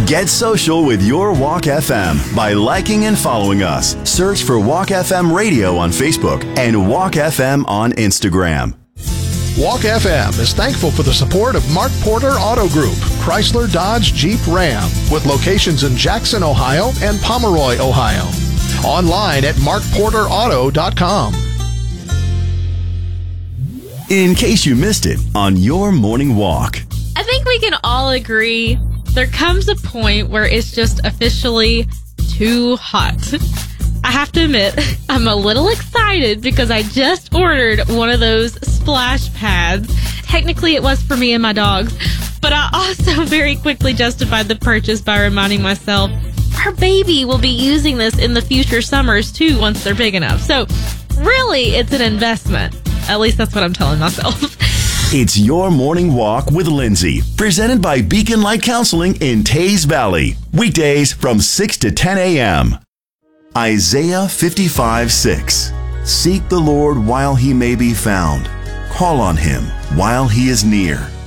Get social with your Walk FM by liking and following us. Search for Walk FM Radio on Facebook and Walk FM on Instagram. Walk FM is thankful for the support of Mark Porter Auto Group, Chrysler, Dodge, Jeep, Ram, with locations in Jackson, Ohio and Pomeroy, Ohio. Online at markporterauto.com. In case you missed it on your morning walk. I think we can all agree there comes a point where it's just officially too hot. I have to admit, I'm a little excited because I just ordered one of those splash pads. Technically, it was for me and my dogs, but I also very quickly justified the purchase by reminding myself our baby will be using this in the future summers too once they're big enough. So really, it's an investment. At least that's what I'm telling myself. It's your morning walk with Lindsay, presented by Beacon Light Counseling in Tays Valley. Weekdays from 6 to 10 a.m. Isaiah 55:6. Seek the Lord while he may be found. Call on him while he is near.